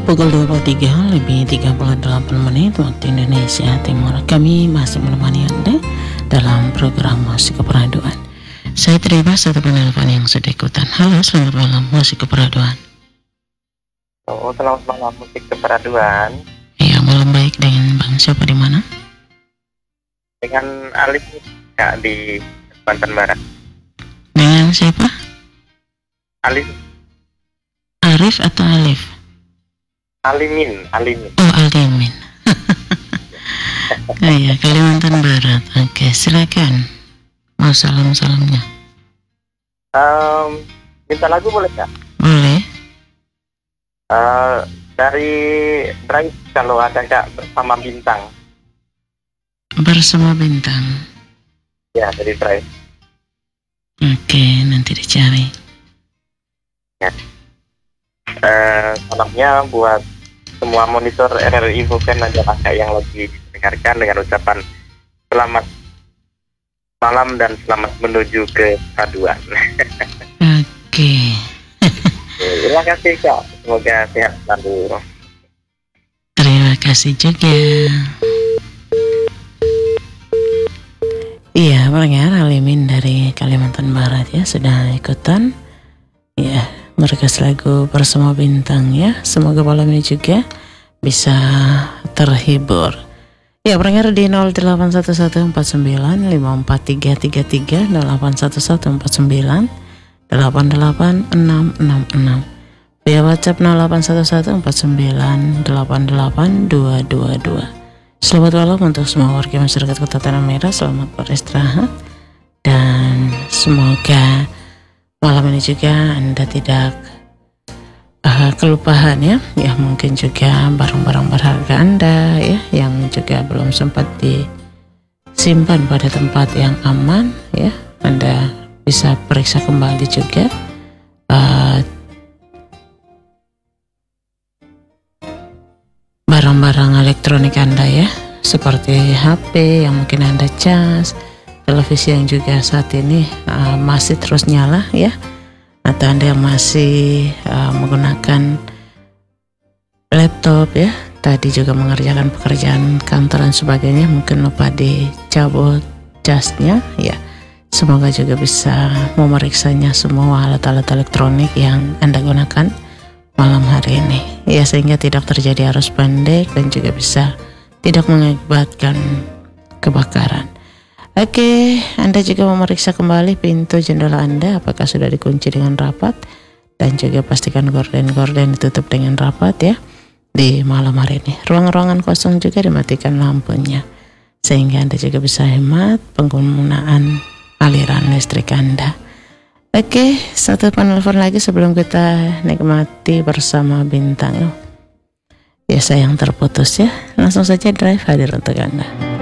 Pukul 23 lebih 38 menit waktu Indonesia Timur. Kami masih menemani Anda dalam program Musik Keperaduan. Saya terima satu penelpon yang sudah ikutan. Halo, selamat malam Musik Keperaduan. Oh, selamat malam Musik Keperaduan. Iya, malam baik. Dengan Bang siapa di mana? Dengan Alif Kak di Banten Barat. Dengan siapa? Alif. Arif atau Alif? Alimin. Oh, Alimin. Oh iya, Kalimantan Barat. Oke, silakan. Mau salam-salamnya. Minta lagu boleh nggak? Boleh. Dari Drive kalau ada Kak bersama bintang. Bersama bintang. Ya, dari Drive. Oke, nanti dicari. Ya. Salamnya buat semua monitor RRI Bukan adalah Kak yang lagi mendengarkan dengan ucapan selamat malam dan selamat menuju ke Keperaduan. Oke. Terima kasih Kak, semoga sehat selalu. Terima kasih juga. Iya, pendengar Alimin dari Kalimantan Barat ya sudah ikutan. Ya, merekas lagu Bersama Bintang ya. Semoga malam ini juga bisa terhibur. Ya, pendengar di 0811495433 0811498866 via WhatsApp 081149882222. Selamat malam untuk semua warga masyarakat Kota Tanah Merah. Selamat beristirahat dan semoga malam ini juga Anda tidak kelupaan ya mungkin juga barang-barang berharga Anda ya yang juga belum sempat disimpan pada tempat yang aman ya. Anda bisa periksa kembali juga barang-barang elektronik Anda ya, seperti HP yang mungkin Anda cas, televisi yang juga saat ini masih terus nyala ya, atau Anda yang masih menggunakan laptop ya, tadi juga mengerjakan pekerjaan kantor dan sebagainya, mungkin lupa dicabut casnya ya. Semoga juga bisa memeriksanya semua alat-alat elektronik yang Anda gunakan malam hari ini ya, sehingga tidak terjadi arus pendek dan juga bisa tidak mengakibatkan kebakaran. Oke, Anda juga memeriksa kembali pintu jendela Anda apakah sudah dikunci dengan rapat, dan juga pastikan gorden-gorden ditutup dengan rapat ya di malam hari ini. Ruang-ruangan kosong juga dimatikan lampunya sehingga Anda juga bisa hemat penggunaan aliran listrik Anda. Oke, satu penelpon lagi sebelum kita nikmati Bersama Bintang. Ya, sayang terputus ya. Langsung saja Drive hadir untuk Anda.